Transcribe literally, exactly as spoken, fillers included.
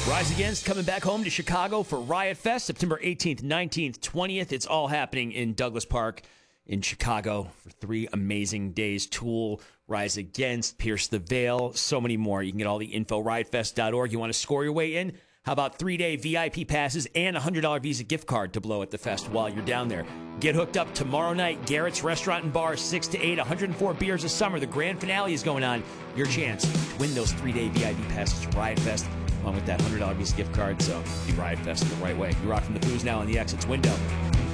Rise Against coming back home to Chicago for Riot Fest, September eighteenth, nineteenth, twentieth. It's all happening in Douglas Park in Chicago for three amazing days. Tool, Rise Against, Pierce the Veil, so many more. You can get all the info, riot fest dot org. You want to score your way in? How about three-day V I P passes and a one hundred dollars Visa gift card to blow at the fest while you're down there? Get hooked up tomorrow night. Garrett's Restaurant and Bar, six to eight, one hundred four beers of summer. The grand finale is going on. Your chance to win those three-day V I P passes to Riot Fest along with that one hundred dollars Visa gift card. So be Riot Fest in the right way. You're rocking the booze now on the Exits window.